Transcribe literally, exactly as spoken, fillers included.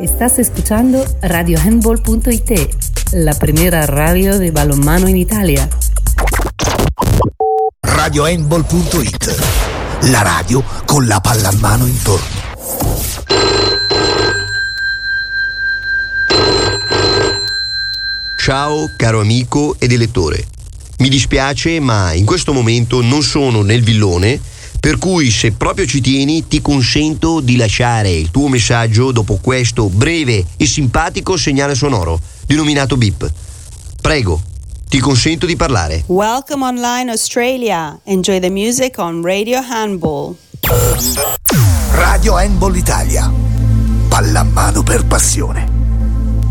Estás escuchando radio handball punto it, la primera radio de balonmano en Italia. radio handball punto it, la radio con la pallamano intorno. Ciao caro amico ed elettore. Mi dispiace, ma in questo momento non sono nel villone, per cui se proprio ci tieni ti consento di lasciare il tuo messaggio dopo questo breve e simpatico segnale sonoro, denominato beep. Prego, ti consento di parlare. Welcome online Australia. Enjoy the music on Radio Handball. Radio Handball Italia. Pallamano per passione.